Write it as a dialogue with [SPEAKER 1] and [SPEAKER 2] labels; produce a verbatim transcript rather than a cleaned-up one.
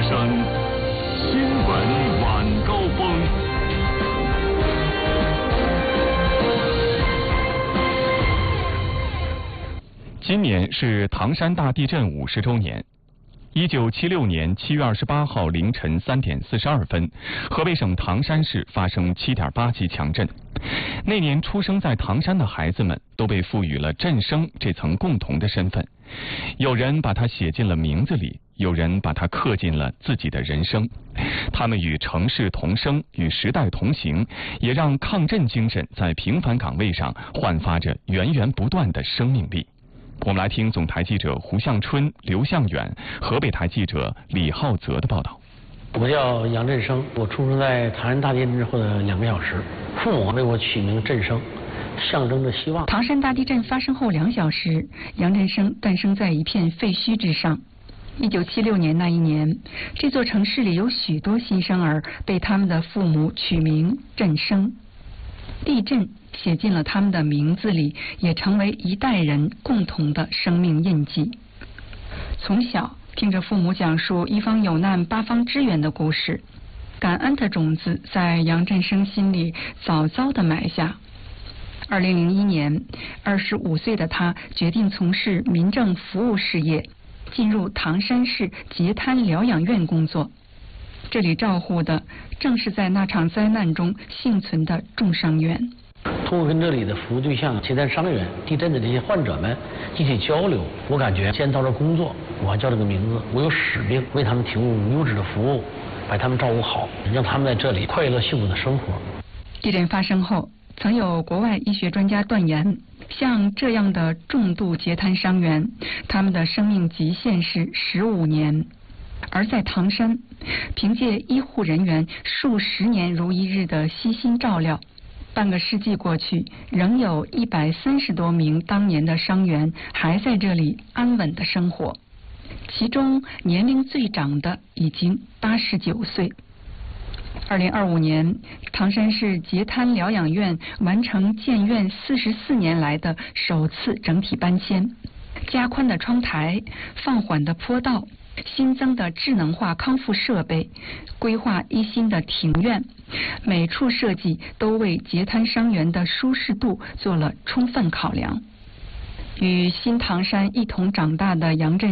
[SPEAKER 1] 声，新闻晚高峰。今年是唐山大地震五十周年。一九七六年七月二十八号凌晨三点四十二分，河北省唐山市发生七点八级强震。那年出生在唐山的孩子们都被赋予了震声这层共同的身份，有人把它写进了名字里，有人把它刻进了自己的人生。他们与城市同生，与时代同行，也让抗震精神在平凡岗位上焕发着源源不断的生命力。我们来听总台记者胡向春、刘向远，河北台记者李浩泽的报道。
[SPEAKER 2] 我叫杨振声，我出生在唐山大地震之后的两个小时，父母为我取名振声，象征着希望。
[SPEAKER 3] 唐山大地震发生后两小时，杨振声诞生在一片废墟之上。一九七六年那一年，这座城市里有许多新生儿被他们的父母取名振声。地震写进了他们的名字里，也成为一代人共同的生命印记。从小听着父母讲述一方有难八方支援的故事，感恩的种子在杨振声心里早早地埋下。二零零一年，二十五岁的他决定从事民政服务事业，进入唐山市截瘫疗养院工作。这里照护的正是在那场灾难中幸存的重伤员。
[SPEAKER 2] 通过跟这里的服务对象截瘫伤员、地震的这些患者们进行交流，我感觉既然到这工作，我还叫这个名字，我有使命为他们提供优质的服务，把他们照顾好，让他们在这里快乐幸福的生活。
[SPEAKER 3] 地震发生后，曾有国外医学专家断言，像这样的重度截瘫伤员，他们的生命极限是十五年。而在唐山，凭借医护人员数十年如一日的悉心照料，半个世纪过去，仍有一百三十多名当年的伤员还在这里安稳的生活，其中年龄最长的已经八十九岁。二零二五年，唐山市截瘫疗养院完成建院四十四年来的首次整体搬迁，加宽的窗台，放缓的坡道，新增的智能化康复设备，规划一新的庭院，每处设计都为截瘫伤员的舒适度做了充分考量。与新唐山一同长大的杨振